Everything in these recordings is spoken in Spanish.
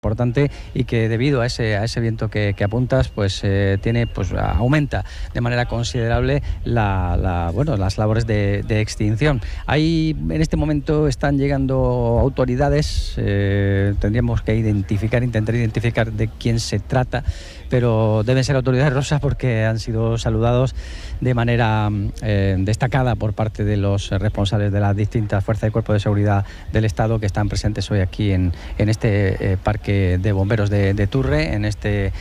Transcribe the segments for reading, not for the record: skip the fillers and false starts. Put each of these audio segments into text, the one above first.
importante y que debido a ese viento que apuntas, pues aumenta de manera considerable las labores de extinción. Ahí en este momento están llegando autoridades, tendríamos que intentar identificar de quién se trata, pero deben ser autoridades, Rosa, porque han sido saludados de manera destacada por parte de los responsables de las distintas fuerzas y cuerpos de seguridad del Estado que están presentes hoy aquí en este parque de bomberos de Turre, en este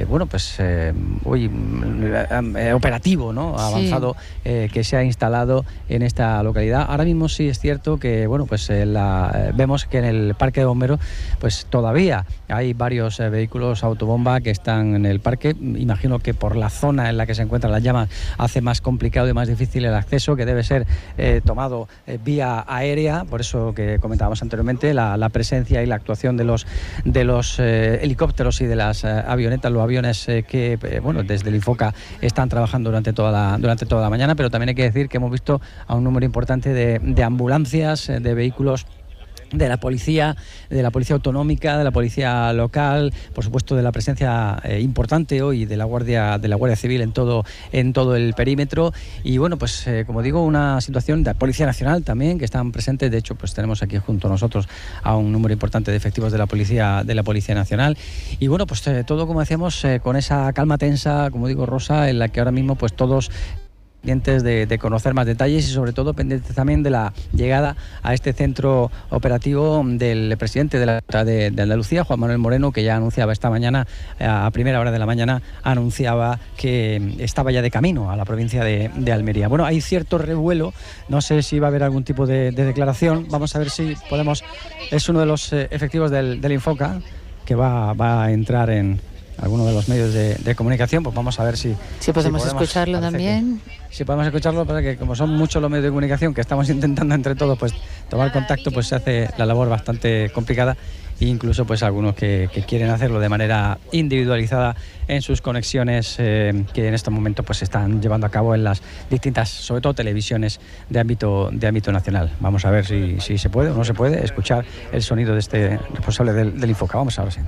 operativo, ¿no?, avanzado, sí, que se ha instalado en esta localidad. Ahora mismo sí es cierto que vemos que en el parque de bomberos pues todavía hay varios vehículos autobomba que están en el parque. Imagino que por la zona en la que se encuentran las llamas hace más complicado y más difícil el acceso, que debe ser tomado vía aérea. Por eso que comentábamos anteriormente, la presencia y la actuación de los helicópteros y de las avionetas, los aviones que desde el Infoca están trabajando durante toda la mañana. Pero también hay que decir que hemos visto a un número importante de ambulancias, de vehículos de la policía autonómica, de la policía local, por supuesto de la presencia importante hoy de la Guardia Civil en todo el perímetro. Y como digo, una situación de la Policía Nacional también, que están presentes. De hecho, pues tenemos aquí junto a nosotros a un número importante de efectivos de la Policía Nacional. Y todo, como decíamos, con esa calma tensa, como digo, Rosa, en la que ahora mismo pues todos pendientes de conocer más detalles y sobre todo pendientes también de la llegada a este centro operativo del presidente de la Junta de Andalucía, Juan Manuel Moreno, que ya anunciaba esta mañana, a primera hora de la mañana, anunciaba que estaba ya de camino a la provincia de Almería. Bueno, hay cierto revuelo, no sé si va a haber algún tipo de declaración. Vamos a ver si podemos. Es uno de los efectivos del Infoca que va a entrar en alguno de los medios de comunicación. Pues vamos a ver si podemos escucharlo también. Si podemos escucharlo, porque como son muchos los medios de comunicación que estamos intentando entre todos pues tomar contacto, pues se hace la labor bastante complicada, e incluso pues algunos que quieren hacerlo de manera individualizada en sus conexiones que en estos momentos pues se están llevando a cabo en las distintas, sobre todo televisiones de ámbito nacional. Vamos a ver si se puede o no se puede escuchar el sonido de este responsable del Infoca. Vamos a ver si.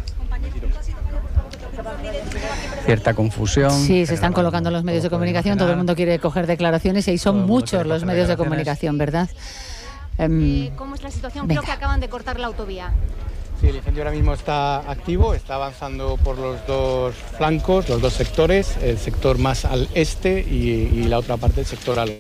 Cierta confusión. Sí, se están colocando los medios de comunicación, todo el mundo quiere coger declaraciones y ahí son muchos los medios de comunicación, ¿verdad? ¿Cómo es la situación? Creo que acaban de cortar la autovía. Sí, el incendio ahora mismo está activo, está avanzando por los dos flancos, los dos sectores, el sector más al este y la otra parte, el sector al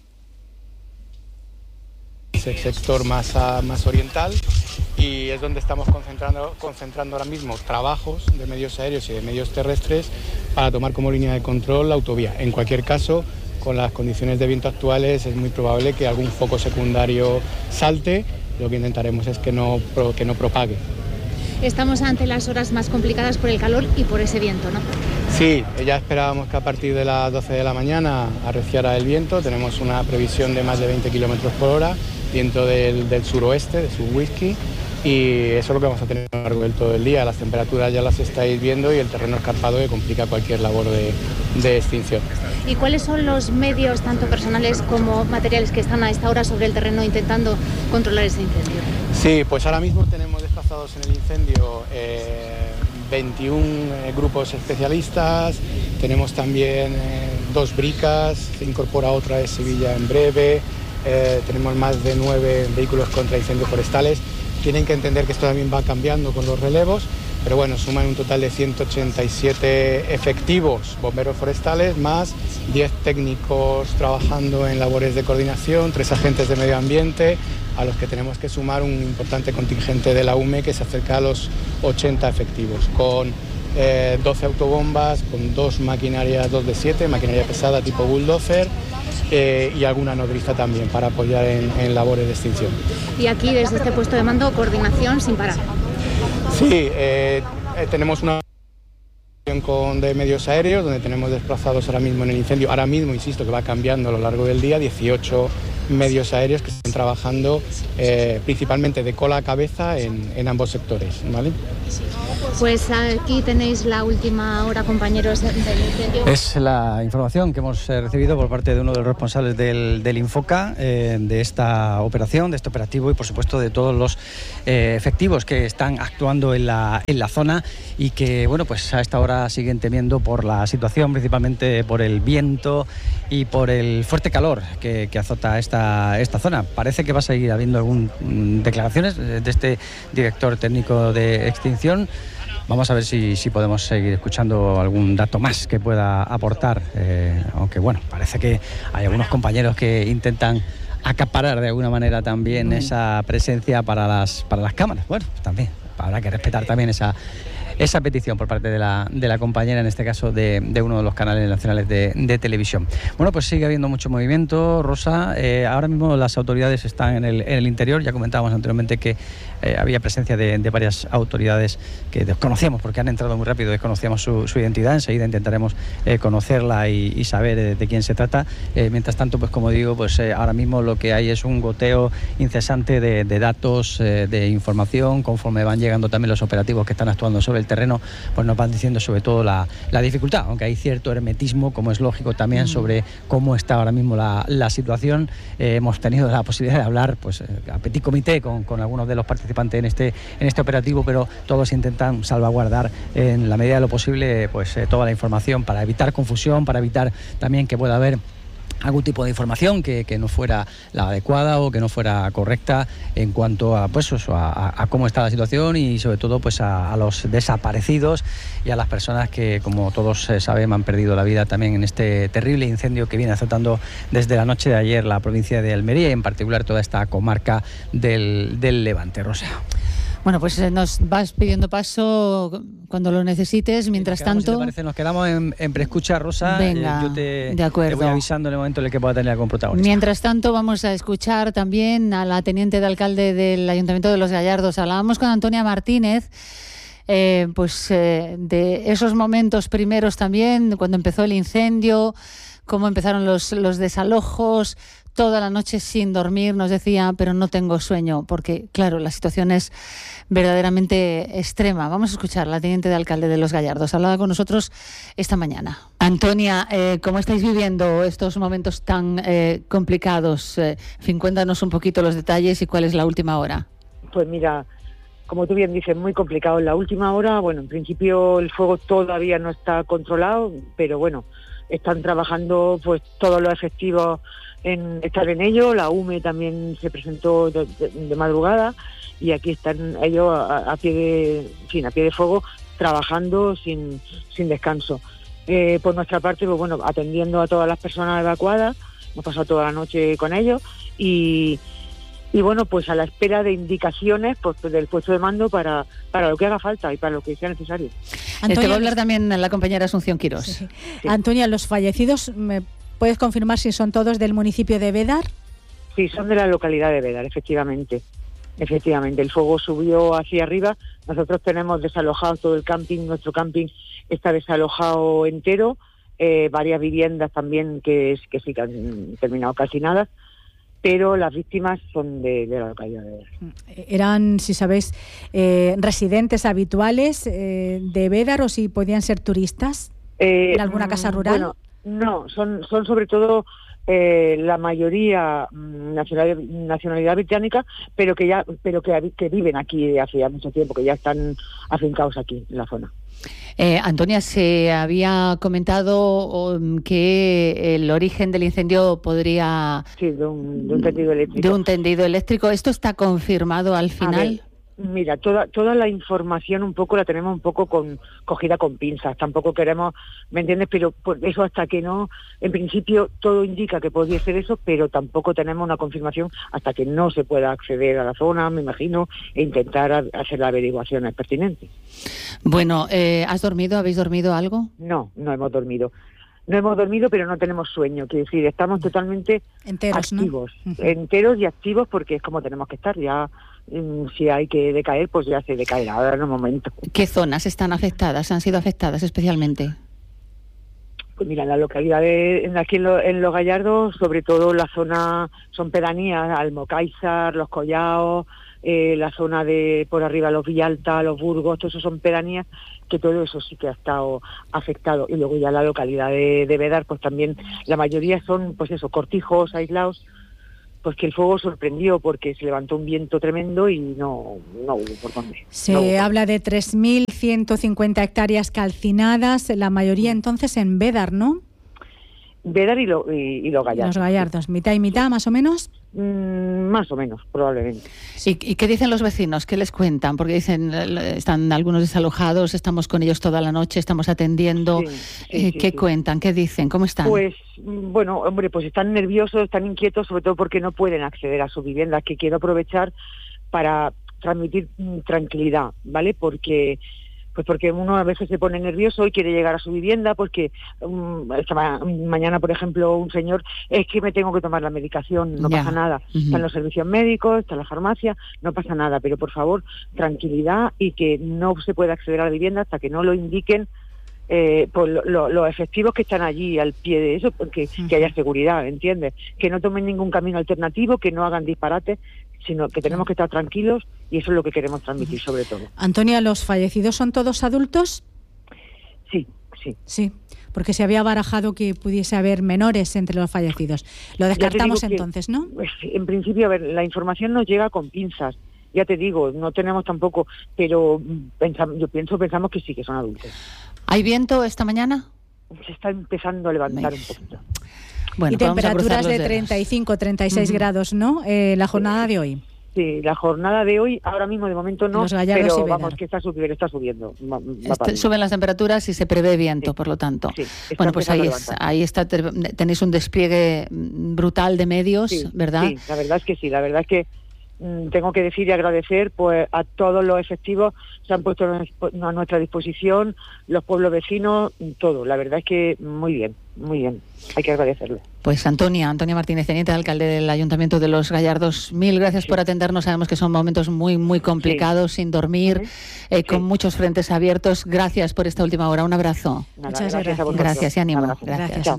el sector más oriental, y es donde estamos concentrando ahora mismo trabajos de medios aéreos y de medios terrestres para tomar como línea de control la autovía. En cualquier caso, con las condiciones de viento actuales es muy probable que algún foco secundario salte. Lo que intentaremos es que no propague. Estamos ante las horas más complicadas por el calor y por ese viento, ¿no? Sí, ya esperábamos que a partir de las 12 de la mañana arreciara el viento. Tenemos una previsión de más de 20 kilómetros por hora, viento del suroeste, de Subwhisky, y eso es lo que vamos a tener a lo largo del todo el día. Las temperaturas ya las estáis viendo y el terreno escarpado que complica cualquier labor de extinción. ¿Y cuáles son los medios, tanto personales como materiales, que están a esta hora sobre el terreno intentando controlar ese incendio? Sí, pues ahora mismo tenemos desplazados en el incendio 21 grupos especialistas, tenemos también 2 bricas, se incorpora otra de Sevilla en breve, tenemos más de 9 vehículos contra incendios forestales. Tienen que entender que esto también va cambiando con los relevos, pero bueno, suman un total de 187 efectivos bomberos forestales, más 10 técnicos trabajando en labores de coordinación, 3 agentes de medio ambiente, a los que tenemos que sumar un importante contingente de la UME que se acerca a los 80 efectivos, con 12 autobombas, con 2 maquinarias 2D7, maquinaria pesada tipo bulldozer, y alguna nodriza también para apoyar en labores de extinción. Y aquí, desde este puesto de mando, coordinación sin parar. Sí, tenemos una de medios aéreos donde tenemos desplazados ahora mismo en el incendio, ahora mismo insisto que va cambiando a lo largo del día, 18 medios aéreos que están trabajando principalmente de cola a cabeza en ambos sectores, ¿vale? Pues aquí tenéis la última hora, compañeros del incendio. Es la información que hemos recibido por parte de uno de los responsables del Infoca, de esta operación, de este operativo y por supuesto de todos los efectivos que están actuando en la zona y que, bueno, pues a esta hora siguen temiendo por la situación, principalmente por el viento y por el fuerte calor que azota esta zona. Parece que va a seguir habiendo algunas declaraciones de este director técnico de extinción. Vamos a ver si podemos seguir escuchando algún dato más que pueda aportar, aunque bueno, parece que hay algunos compañeros que intentan acaparar de alguna manera también esa presencia para las cámaras. Bueno, pues también habrá que respetar también esa petición por parte de la compañera, en este caso de uno de los canales nacionales de televisión. Bueno, pues sigue habiendo mucho movimiento, Rosa. Ahora mismo las autoridades están en el interior. Ya comentábamos anteriormente que había presencia de varias autoridades que desconocíamos porque han entrado muy rápido, desconocíamos su identidad. Enseguida intentaremos conocerla y saber de quién se trata. Mientras tanto, pues como digo, pues ahora mismo lo que hay es un goteo incesante de datos, de información. Conforme van llegando también los operativos que están actuando sobre el terreno, pues nos van diciendo sobre todo la dificultad, aunque hay cierto hermetismo, como es lógico también, sobre cómo está ahora mismo la situación. Hemos tenido la posibilidad de hablar pues a petit comité con algunos de los participantes en este operativo, pero todos intentan salvaguardar en la medida de lo posible pues toda la información para evitar confusión, para evitar también que pueda haber algún tipo de información que no fuera la adecuada o que no fuera correcta en cuanto a pues eso, a cómo está la situación y sobre todo pues a los desaparecidos y a las personas que, como todos saben, han perdido la vida también en este terrible incendio que viene azotando desde la noche de ayer la provincia de Almería y en particular toda esta comarca del Levante. Rosa. Bueno, pues nos vas pidiendo paso cuando lo necesites. Mientras tanto... Si te parece, nos quedamos en preescucha, Rosa. Venga, yo te acuerdo. Te voy avisando en el momento en el que pueda tener algún protagonista. Mientras tanto, vamos a escuchar también a la teniente de alcalde del Ayuntamiento de Los Gallardos. Hablábamos con Antonia Martínez, de esos momentos primeros también, cuando empezó el incendio, cómo empezaron los desalojos. Toda la noche sin dormir, nos decía, pero no tengo sueño, porque, claro, la situación es verdaderamente extrema. Vamos a escuchar a la teniente de alcalde de Los Gallardos. Hablaba con nosotros esta mañana. Antonia, ¿cómo estáis viviendo estos momentos tan complicados? En fin, cuéntanos un poquito los detalles y cuál es la última hora. Pues mira, como tú bien dices, muy complicado. En la última hora, bueno, en principio el fuego todavía no está controlado, pero bueno, están trabajando pues todos los efectivos en estar en ello. La UME también se presentó de madrugada y aquí están ellos a pie de fuego trabajando sin descanso. Por nuestra parte, pues bueno, atendiendo a todas las personas evacuadas, hemos pasado toda la noche con ellos y bueno, pues a la espera de indicaciones pues del puesto de mando para lo que haga falta y para lo que sea necesario. Antonia, te va a hablar también la compañera Asunción Quirós. Sí. Sí. Antonia, los fallecidos, ¿me puedes confirmar si son todos del municipio de Bédar? Sí, son de la localidad de Bédar, efectivamente. El fuego subió hacia arriba. Nosotros tenemos desalojado todo el camping, nuestro camping está desalojado entero, varias viviendas también que sí que han terminado calcinadas, pero las víctimas son de la localidad de Bédar. ¿Eran, si sabéis, residentes habituales de Bédar o si podían ser turistas en alguna casa rural? Bueno, no, son sobre todo la mayoría nacionalidad británica, pero que viven aquí de hace ya mucho tiempo, que ya están afincados aquí en la zona. Antonia, se había comentado que el origen del incendio podría... Sí, de un tendido eléctrico. De un tendido eléctrico. ¿Esto está confirmado al final? Mira, toda la información un poco la tenemos un poco cogida con pinzas. Tampoco queremos, ¿me entiendes? Pero por eso hasta que no, en principio todo indica que podría ser eso, pero tampoco tenemos una confirmación hasta que no se pueda acceder a la zona, me imagino, e intentar hacer las averiguaciones pertinentes. Bueno, ¿has dormido? ¿Habéis dormido algo? No hemos dormido. No hemos dormido, pero no tenemos sueño. Quiero decir, estamos totalmente enteros, activos, ¿no? Enteros y activos, porque es como tenemos que estar. Ya, si hay que decaer, pues ya se decaerá ahora en un momento. ¿Qué zonas están afectadas, han sido afectadas especialmente? Pues mira, en la localidad aquí en Los Gallardos, sobre todo la zona, son pedanías, Almocáizar, Los Collaos, la zona de por arriba, Los Villalta, Los Burgos, todo eso son pedanías, que todo eso sí que ha estado afectado. Y luego ya la localidad de Bédar, pues también la mayoría son, pues eso, cortijos aislados, pues que el fuego sorprendió porque se levantó un viento tremendo y no hubo por dónde. Se habla de 3.150 hectáreas calcinadas, la mayoría entonces en Bédar, ¿no? Bédar y Los Gallardos. Los Gallardos, mitad y mitad, más o menos. Más o menos, probablemente. ¿Y qué dicen los vecinos? ¿Qué les cuentan? Porque dicen, están algunos desalojados, estamos con ellos toda la noche, estamos atendiendo. ¿Qué cuentan? ¿Qué dicen? ¿Cómo están? Pues, bueno, hombre, pues están nerviosos, están inquietos, sobre todo porque no pueden acceder a su vivienda, que quiero aprovechar para transmitir tranquilidad, ¿vale? Porque uno a veces se pone nervioso y quiere llegar a su vivienda, porque esta mañana, por ejemplo, un señor, es que me tengo que tomar la medicación, no pasa nada. Están los servicios médicos, está la farmacia, no pasa nada, pero por favor, tranquilidad y que no se puede acceder a la vivienda hasta que no lo indiquen por los efectivos que están allí al pie de eso, porque que haya seguridad, ¿entiendes? Que no tomen ningún camino alternativo, que no hagan disparates, sino que tenemos que estar tranquilos y eso es lo que queremos transmitir sobre todo. Antonia, ¿los fallecidos son todos adultos? Sí. Sí, porque se había barajado que pudiese haber menores entre los fallecidos. Lo descartamos entonces, ¿no? Pues, en principio, a ver, la información nos llega con pinzas. Ya te digo, no tenemos tampoco, pero pensamos que sí, que son adultos. ¿Hay viento esta mañana? Se está empezando a levantar un poquito. Bueno, y temperaturas de 35, 36 grados, ¿no? La jornada de hoy. Sí, la jornada de hoy, ahora mismo de momento no, pero vamos, que está subiendo. Suben las temperaturas y se prevé viento, por lo tanto. Sí, bueno, pues ahí está, tenéis un despliegue brutal de medios, ¿verdad? Sí, la verdad es que sí, la verdad es que tengo que decir y agradecer pues a todos los efectivos, se han puesto a nuestra disposición, los pueblos vecinos, todo. La verdad es que muy bien, hay que agradecerlo. Pues Antonia Martínez, teniente alcalde del Ayuntamiento de Los Gallardos, mil gracias por atendernos. Sabemos que son momentos muy, muy complicados, sin dormir, con muchos frentes abiertos. Gracias por esta última hora. Un abrazo. Muchas gracias. Gracias y ánimo. Gracias.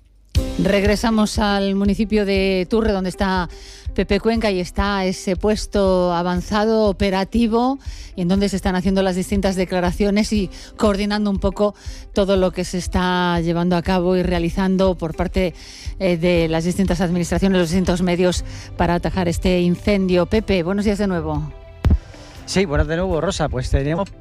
Regresamos al municipio de Turre, donde está Pepe Cuenca, y está ese puesto avanzado operativo y en donde se están haciendo las distintas declaraciones y coordinando un poco todo lo que se está llevando a cabo y realizando por parte de las distintas administraciones, los distintos medios para atajar este incendio. Pepe, buenos días de nuevo. Sí, buenos de nuevo, Rosa. Pues teníamos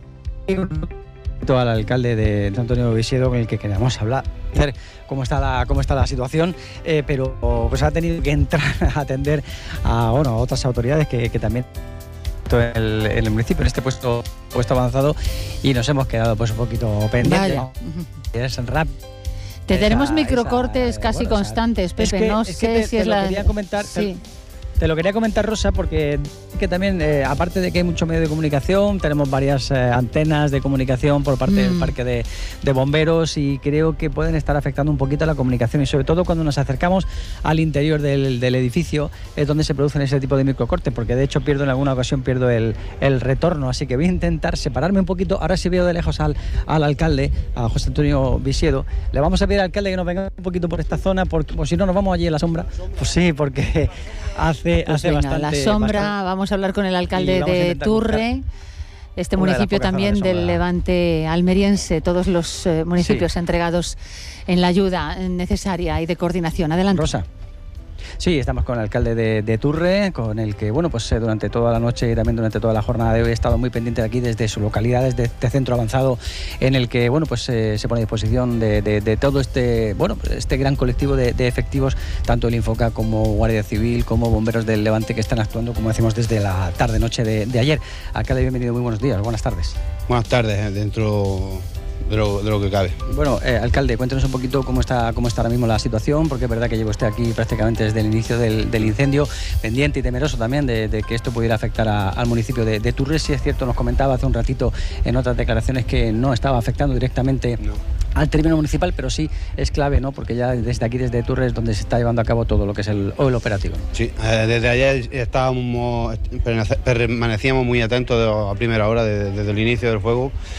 al alcalde de Antonio Visiedo, con el que queríamos hablar, cómo está la situación, pero pues ha tenido que entrar a atender a otras autoridades que también en el municipio, en este puesto avanzado, y nos hemos quedado pues un poquito pendientes. Es rápido. Tenemos microcortes casi constantes, Pepe, no sé si es la... Quería comentar, te lo quería comentar, Rosa, porque que también, aparte de que hay mucho medio de comunicación, tenemos varias antenas de comunicación por parte del parque de bomberos, y creo que pueden estar afectando un poquito la comunicación, y sobre todo cuando nos acercamos al interior del edificio, es donde se producen ese tipo de microcortes, porque de hecho en alguna ocasión pierdo el retorno, así que voy a intentar separarme un poquito. Ahora sí veo de lejos al alcalde, a José Antonio Visiedo. Le vamos a pedir al alcalde que nos venga un poquito por esta zona, porque si no nos vamos allí en la sombra. Pues sí, porque hace bastante... La sombra, vamos a hablar con el alcalde de Turre, este municipio también del Levante almeriense, todos los municipios entregados en la ayuda necesaria y de coordinación. Adelante. Rosa. Sí, estamos con el alcalde de Turre, con el que durante toda la noche y también durante toda la jornada de hoy he estado muy pendiente de aquí, desde su localidad, desde este centro avanzado, en el que se pone a disposición de todo este gran colectivo de efectivos, tanto el Infoca como Guardia Civil, como bomberos del Levante, que están actuando, como decimos, desde la tarde-noche de ayer. Alcalde, bienvenido, muy buenos días, buenas tardes. Buenas tardes, dentro de lo que cabe. Bueno, alcalde, cuéntenos un poquito cómo está ahora mismo la situación, porque es verdad que llevo usted aquí prácticamente desde el inicio del incendio, pendiente y temeroso también de que esto pudiera afectar al municipio de Turre. Si es cierto, nos comentaba hace un ratito en otras declaraciones que no estaba afectando directamente al término municipal, pero sí es clave, ¿no? Porque ya desde aquí, desde Turre, es donde se está llevando a cabo todo lo que es el operativo. Sí, desde ayer permanecíamos muy atentos a primera hora, desde el inicio del fuego,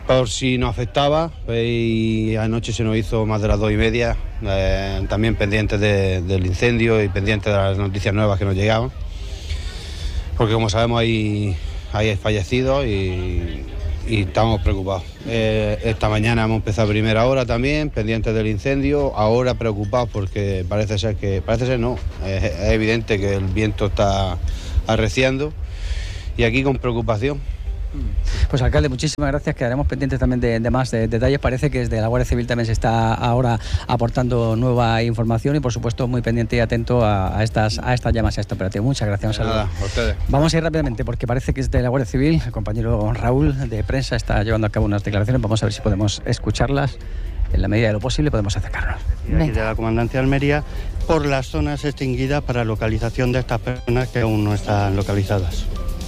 por si nos afectaba, y anoche se nos hizo más de las 2:30, también pendientes del incendio y pendientes de las noticias nuevas que nos llegaban, porque como sabemos hay fallecidos y estamos preocupados. Esta mañana hemos empezado a primera hora también, pendientes del incendio, ahora preocupados porque parece ser no, es evidente que el viento está arreciando y aquí con preocupación. Pues alcalde, muchísimas gracias, quedaremos pendientes también de más detalles. Parece que desde la Guardia Civil también se está ahora aportando nueva información y por supuesto muy pendiente y atento a estas llamas, a este operativo. Muchas gracias, un saludo. Nada, a ustedes. Vamos a ir rápidamente porque parece que desde la Guardia Civil el compañero Raúl de prensa está llevando a cabo unas declaraciones. Vamos a ver si podemos escucharlas. En la medida de lo posible podemos acercarnos. Aquí de la Comandancia de Almería, por las zonas extinguidas para localización de estas personas que aún no están localizadas.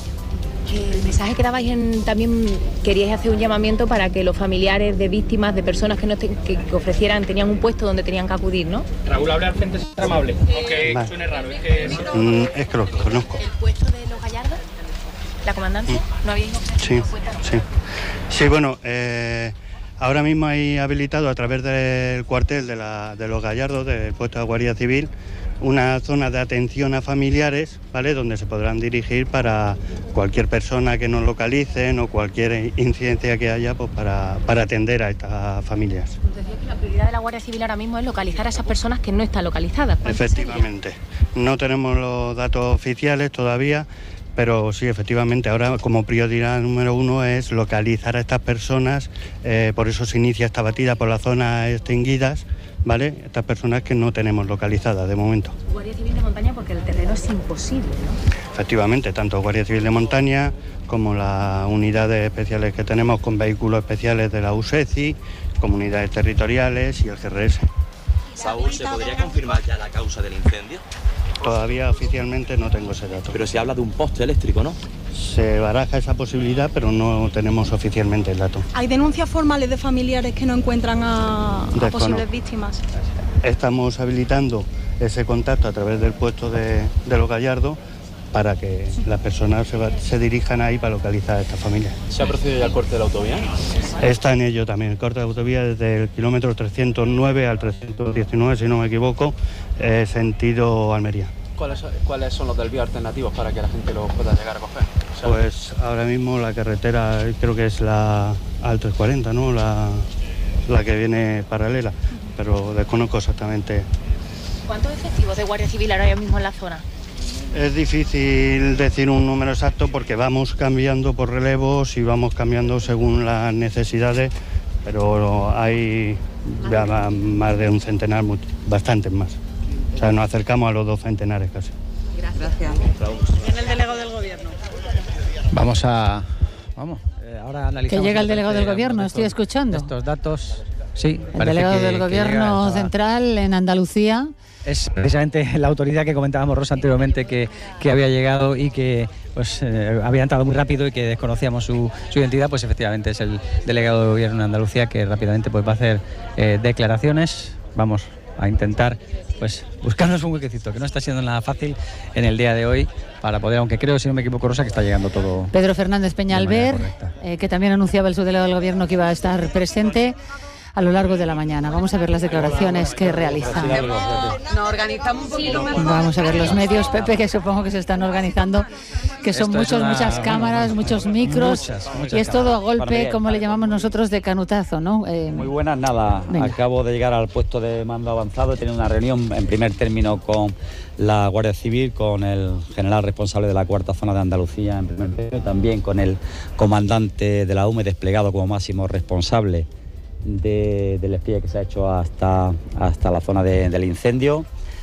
El mensaje que dabais también queríais hacer un llamamiento para que los familiares de víctimas, de personas que ofrecieran, tenían un puesto donde tenían que acudir, ¿no? Raúl, habla al frente, es amable, aunque suene raro, es que... Es que los conozco. ¿El puesto de los Gallardos? ¿La comandancia? ¿No habíais ofrecido puesto? Sí, bueno, ahora mismo hay habilitado a través del cuartel de los Gallardos, del puesto de Guardia Civil, una zona de atención a familiares, ¿vale?, donde se podrán dirigir para cualquier persona que nos localicen o cualquier incidencia que haya, pues para atender a estas familias. Decía que la prioridad de la Guardia Civil ahora mismo es localizar a esas personas que no están localizadas. Efectivamente. No tenemos los datos oficiales todavía, pero sí, efectivamente, ahora como prioridad número 1 es localizar a estas personas, por eso se inicia esta batida por las zonas extinguidas, ¿vale? Estas personas que no tenemos localizadas de momento. Guardia Civil de Montaña porque el terreno es imposible, ¿no? Efectivamente, tanto Guardia Civil de Montaña como las unidades especiales que tenemos con vehículos especiales de la USECI, comunidades territoriales y el GRS. Saúl, ¿se podría confirmar ya la causa del incendio? Todavía oficialmente no tengo ese dato. Pero se habla de un poste eléctrico, ¿no? Se baraja esa posibilidad, pero no tenemos oficialmente el dato. ¿Hay denuncias formales de familiares que no encuentran a posibles víctimas? Estamos habilitando ese contacto a través del puesto de los Gallardos para que las personas se dirijan ahí para localizar a estas familias. ¿Se ha procedido ya al corte de la autovía? Está en ello también, el corte de autovía desde el kilómetro 309 al 319, si no me equivoco, sentido Almería. ¿Cuáles son los desvíos alternativos para que la gente los pueda llegar a coger? Pues ahora mismo la carretera, creo que es la al 340, ¿no? La que viene paralela, pero desconozco exactamente. ¿Cuántos efectivos de Guardia Civil ahora mismo en la zona? Es difícil decir un número exacto porque vamos cambiando por relevos y vamos cambiando según las necesidades, pero hay ya más de un centenar, bastantes más. O sea, nos acercamos a los 2 centenares casi. Gracias. ¿Viene el delegado del gobierno? Vamos, ahora analizamos. Que llega el delegado del gobierno, estoy escuchando. Estos datos, sí. El delegado del gobierno central en Andalucía. Es precisamente la autoridad que comentábamos, Rosa, anteriormente, que había llegado y que pues había entrado muy rápido y que desconocíamos su identidad. Pues efectivamente es el delegado de gobierno en Andalucía, que rápidamente pues va a hacer declaraciones. Vamos a intentar pues buscarnos un huequecito, que no está siendo nada fácil en el día de hoy, para poder, aunque creo, si no me equivoco, Rosa, que está llegando todo. Pedro Fernández Peñalver, que también anunciaba el subdelegado del gobierno que iba a estar presente a lo largo de la mañana. Vamos a ver las declaraciones que realiza. Nos organizamos un poquito mejor. Vamos a ver los medios, Pepe, que supongo que se están organizando, que son muchas cámaras, muchos micros, muchas y es todo a golpe, como le llamamos nosotros, de canutazo, ¿no? Muy buenas, nada. Venga. Acabo de llegar al puesto de mando avanzado, he tenido una reunión en primer término con la Guardia Civil, con el general responsable de la cuarta zona de Andalucía en primer término, también con el comandante de la UME desplegado como máximo responsable del despliegue que se ha hecho hasta la zona del incendio.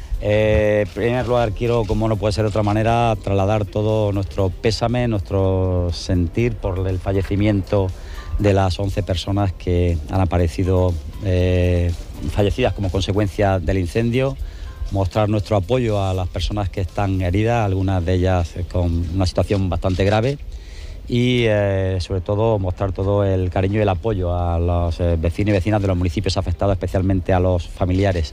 En primer lugar, quiero, como no puede ser de otra manera, trasladar todo nuestro pésame, nuestro sentir por el fallecimiento de las 11 personas que han aparecido fallecidas como consecuencia del incendio, mostrar nuestro apoyo a las personas que están heridas, algunas de ellas con una situación bastante grave, y sobre todo mostrar todo el cariño y el apoyo a los vecinos y vecinas de los municipios afectados, especialmente a los familiares.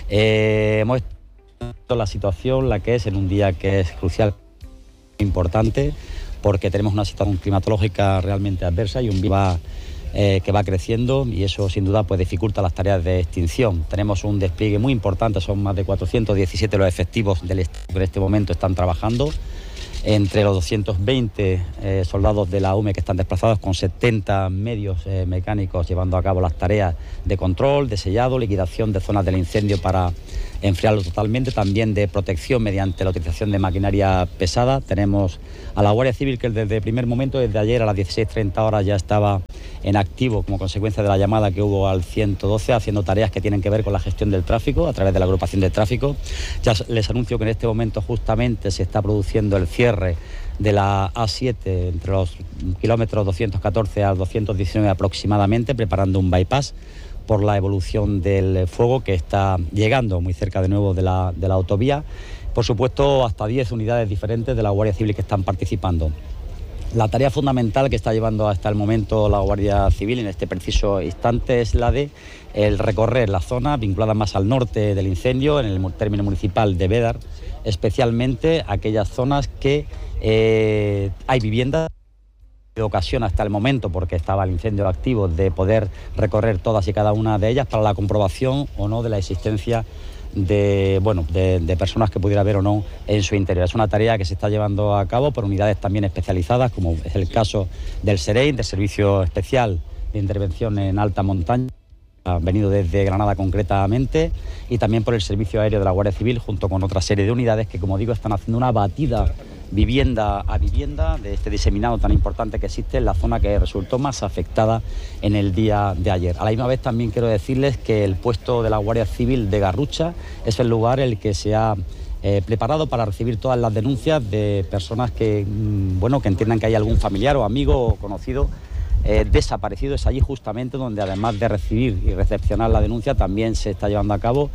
Hemos visto la situación, la que es en un día que es crucial, importante, porque tenemos una situación climatológica realmente adversa y un va que va creciendo, y eso sin duda pues dificulta las tareas de extinción. Tenemos un despliegue muy importante, son más de 417 los efectivos del Estado que en este momento están trabajando, entre los 220 soldados de la UME que están desplazados, con 70 medios mecánicos llevando a cabo las tareas de control, de sellado, liquidación de zonas del incendio para enfriarlo totalmente, también de protección mediante la utilización de maquinaria pesada. Tenemos a la Guardia Civil que desde el primer momento, desde ayer a las 16:30 horas, ya estaba en activo como consecuencia de la llamada que hubo al 112, haciendo tareas que tienen que ver con la gestión del tráfico a través de la agrupación de tráfico. Ya les anuncio que en este momento justamente se está produciendo el cierre de la A7 entre los kilómetros 214 al 219 aproximadamente, preparando un bypass por la evolución del fuego que está llegando muy cerca de nuevo de la autovía. Por supuesto, hasta 10 unidades diferentes de la Guardia Civil que están participando. La tarea fundamental que está llevando hasta el momento la Guardia Civil en este preciso instante es la de el recorrer la zona vinculada más al norte del incendio, en el término municipal de Bédar, especialmente aquellas zonas que hay viviendas. Ocasión hasta el momento, porque estaba el incendio activo, de poder recorrer todas y cada una de ellas para la comprobación o no de la existencia de personas que pudiera haber o no en su interior. Es una tarea que se está llevando a cabo por unidades también especializadas, como es el caso del SEREIN, del Servicio Especial de Intervención en Alta Montaña, ha venido desde Granada concretamente, y también por el Servicio Aéreo de la Guardia Civil, junto con otra serie de unidades que, como digo, están haciendo una batida vivienda a vivienda de este diseminado tan importante que existe en la zona que resultó más afectada en el día de ayer. A la misma vez también quiero decirles que el puesto de la Guardia Civil de Garrucha es el lugar en el que se ha preparado para recibir todas las denuncias de personas que entiendan que hay algún familiar o amigo o conocido desaparecido. Es allí justamente donde, además de recibir y recepcionar la denuncia, también se está llevando a cabo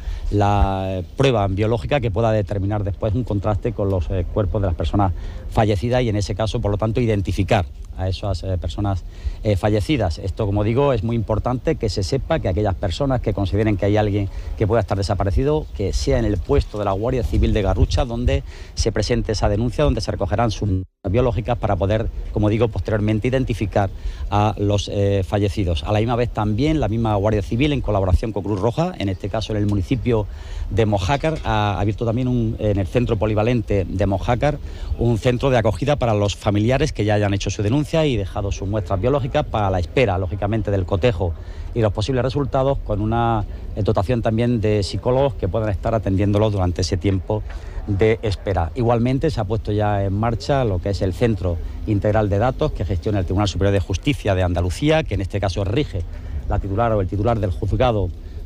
la prueba biológica que pueda determinar después un contraste con los cuerpos de las personas fallecidas y, en ese caso, por lo tanto, identificar a esas personas fallecidas. Esto, como digo, es muy importante que se sepa que aquellas personas que consideren que hay alguien que pueda estar desaparecido, que sea en el puesto de la Guardia Civil de Garrucha donde se presente esa denuncia, donde se recogerán sus biológicas para poder, como digo, posteriormente identificar a los fallecidos. A la misma vez también la misma Guardia Civil, en colaboración con Cruz Roja, en este caso en el municipio de Mojácar, ha abierto también en el centro polivalente de Mojácar un centro de acogida para los familiares que ya hayan hecho su denuncia y dejado sus muestras biológicas, para la espera, lógicamente, del cotejo y los posibles resultados, con una dotación también de psicólogos que puedan estar atendiéndolos durante ese tiempo de espera. Igualmente se ha puesto ya en marcha lo que es el Centro Integral de Datos que gestiona el Tribunal Superior de Justicia de Andalucía, que en este caso rige la titular o el titular del juzgado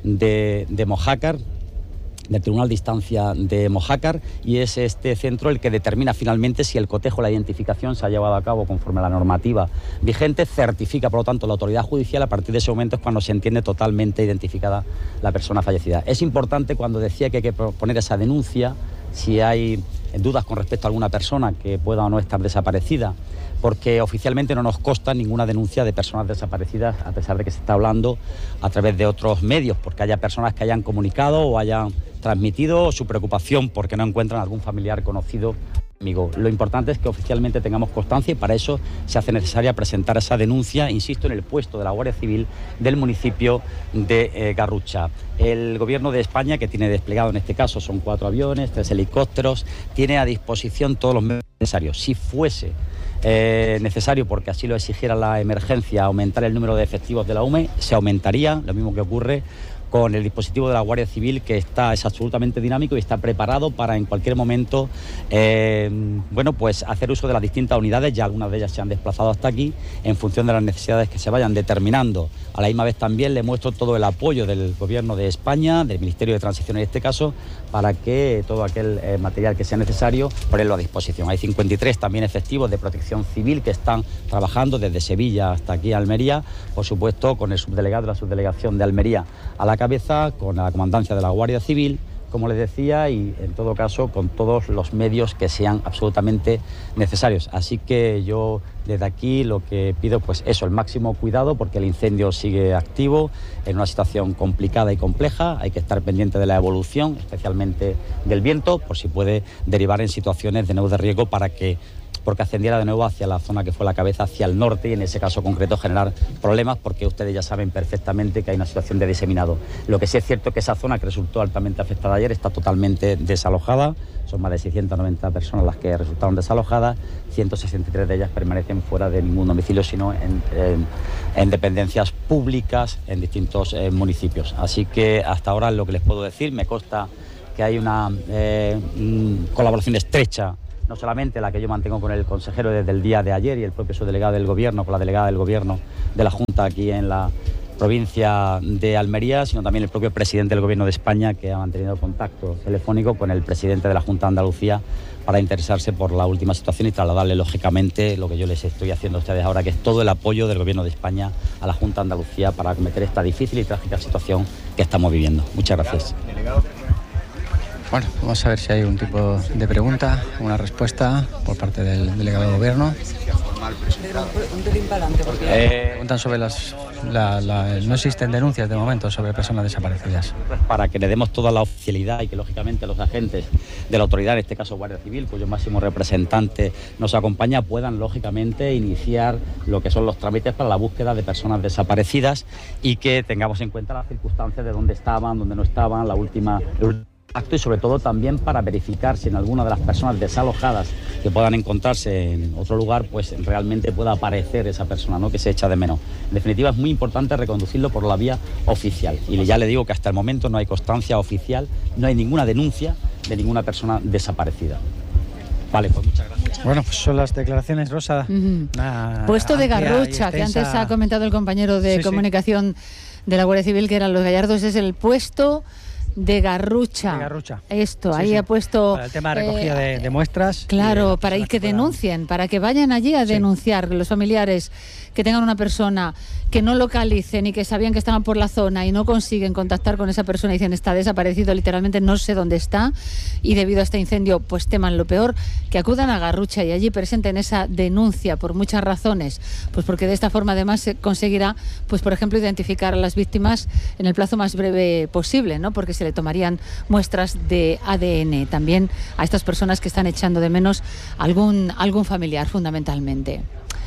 de Mojácar, del Tribunal de Instancia de Mojácar, y es este centro el que determina finalmente si el cotejo o la identificación se ha llevado a cabo conforme a la normativa vigente. Certifica, por lo tanto, la autoridad judicial. A partir de ese momento es cuando se entiende totalmente identificada la persona fallecida. Es importante, cuando decía que hay que poner esa denuncia, si hay dudas con respecto a alguna persona que pueda o no estar desaparecida, porque oficialmente no nos consta ninguna denuncia de personas desaparecidas, a pesar de que se está hablando a través de otros medios, porque haya personas que hayan comunicado o hayan transmitido su preocupación porque no encuentran algún familiar conocido. Amigo, lo importante es que oficialmente tengamos constancia, y para eso se hace necesaria presentar esa denuncia, insisto, en el puesto de la Guardia Civil del municipio de Garrucha. El Gobierno de España, que tiene desplegado en este caso, son 4 aviones, 3 helicópteros, tiene a disposición todos los medios necesarios. Si fuese necesario, porque así lo exigiera la emergencia, aumentar el número de efectivos de la UME, se aumentaría, lo mismo que ocurre con el dispositivo de la Guardia Civil, que es absolutamente dinámico y está preparado para en cualquier momento hacer uso de las distintas unidades. Ya algunas de ellas se han desplazado hasta aquí en función de las necesidades que se vayan determinando. A la misma vez también le muestro todo el apoyo del Gobierno de España, del Ministerio de Transición en este caso, para que todo aquel material que sea necesario ponerlo a disposición. Hay 53 también efectivos de Protección Civil que están trabajando desde Sevilla hasta aquí a Almería, por supuesto con el subdelegado de la subdelegación de Almería a la cabeza, con la comandancia de la Guardia Civil, como les decía, y en todo caso con todos los medios que sean absolutamente necesarios. Así que yo desde aquí lo que pido, pues eso, el máximo cuidado, porque el incendio sigue activo en una situación complicada y compleja. Hay que estar pendiente de la evolución, especialmente del viento, por si puede derivar en situaciones de nuevo de riesgo, para que porque ascendiera de nuevo hacia la zona que fue la cabeza, hacia el norte, y en ese caso concreto generar problemas, porque ustedes ya saben perfectamente que hay una situación de diseminado. Lo que sí es cierto es que esa zona, que resultó altamente afectada ayer, está totalmente desalojada. Son más de 690 personas las que resultaron desalojadas, 163 de ellas permanecen fuera de ningún domicilio, sino en dependencias públicas en distintos municipios. Así que hasta ahora lo que les puedo decir, me consta que hay una colaboración estrecha, no solamente la que yo mantengo con el consejero desde el día de ayer y el propio subdelegado del Gobierno, con la delegada del Gobierno de la Junta aquí en la provincia de Almería, sino también el propio presidente del Gobierno de España, que ha mantenido contacto telefónico con el presidente de la Junta de Andalucía para interesarse por la última situación y trasladarle lógicamente lo que yo les estoy haciendo a ustedes ahora, que es todo el apoyo del Gobierno de España a la Junta de Andalucía para acometer esta difícil y trágica situación que estamos viviendo. Muchas gracias. Bueno, vamos a ver si hay un tipo de pregunta, una respuesta por parte del delegado de Gobierno. Preguntan sobre no existen denuncias de momento sobre personas desaparecidas. Para que le demos toda la oficialidad y que lógicamente los agentes de la autoridad, en este caso Guardia Civil, cuyo máximo representante nos acompaña, puedan lógicamente iniciar lo que son los trámites para la búsqueda de personas desaparecidas y que tengamos en cuenta las circunstancias de dónde estaban, dónde no estaban, el último acto, y sobre todo también para verificar si en alguna de las personas desalojadas que puedan encontrarse en otro lugar, pues realmente pueda aparecer esa persona, ¿no?, que se echa de menos. En definitiva, es muy importante reconducirlo por la vía oficial. Y ya le digo que hasta el momento no hay constancia oficial, no hay ninguna denuncia de ninguna persona desaparecida. Vale, pues muchas gracias. Bueno, pues son las declaraciones, Rosa. Puesto de Garrucha, que antes ha comentado el compañero de comunicación de la Guardia Civil, que eran los Gallardos, es el puesto de Garrucha. Esto, sí, ahí ha puesto... Para el tema de recogida de muestras. Claro, para que denuncien, para que vayan allí a denunciar los familiares que tengan una persona que no localicen y que sabían que estaban por la zona y no consiguen contactar con esa persona y dicen está desaparecido, literalmente no sé dónde está, y debido a este incendio pues teman lo peor, que acudan a Garrucha y allí presenten esa denuncia por muchas razones, pues porque de esta forma además se conseguirá, pues por ejemplo, identificar a las víctimas en el plazo más breve posible, ¿no?, porque se le tomarían muestras de ADN también a estas personas que están echando de menos algún familiar fundamentalmente.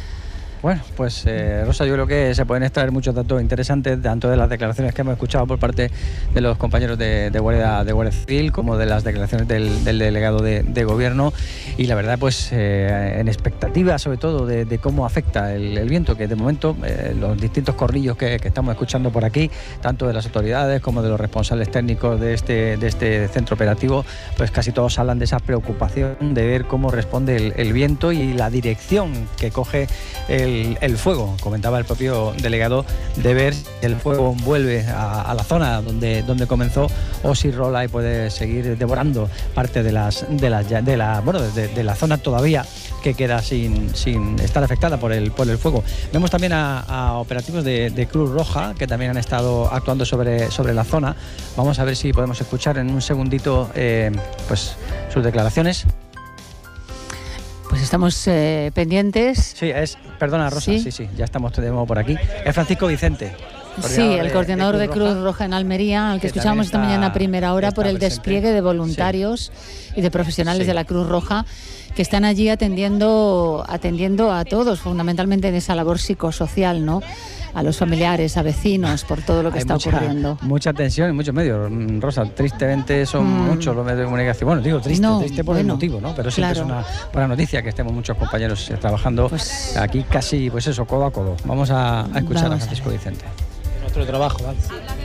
Bueno, pues Rosa, yo creo que se pueden extraer muchos datos interesantes, tanto de las declaraciones que hemos escuchado por parte de los compañeros de Guardia Civil, como de las declaraciones del delegado de Gobierno, y la verdad, pues en expectativa sobre todo de cómo afecta el viento, que de momento los distintos corrillos que estamos escuchando por aquí, tanto de las autoridades como de los responsables técnicos de este centro operativo, pues casi todos hablan de esa preocupación de ver cómo responde el viento y la dirección que coge el fuego. Comentaba el propio delegado de ver si el fuego vuelve a la zona donde comenzó o si rola y puede seguir devorando parte de la zona todavía que queda sin estar afectada por el fuego. Vemos también a operativos de Cruz Roja que también han estado actuando sobre la zona. Vamos a ver si podemos escuchar en un segundito pues sus declaraciones. Pues estamos pendientes. Sí, perdona Rosa, sí, ya estamos de nuevo por aquí. Es Francisco Vicente. Sí, el coordinador de Cruz Roja en Almería, al que escuchábamos esta mañana a primera hora por el despliegue de voluntarios y de profesionales de la Cruz Roja que están allí atendiendo a todos, fundamentalmente en esa labor psicosocial, ¿no?, a los familiares, a vecinos, por todo lo que está ocurriendo. Mucha tensión en muchos medios, Rosa. Tristemente son muchos los medios de comunicación. Bueno, digo triste por el motivo, ¿no? Pero siempre es una buena noticia que estemos muchos compañeros trabajando aquí casi, pues eso, codo a codo. Vamos a escuchar a Francisco Vicente. Nuestro trabajo, ¿vale?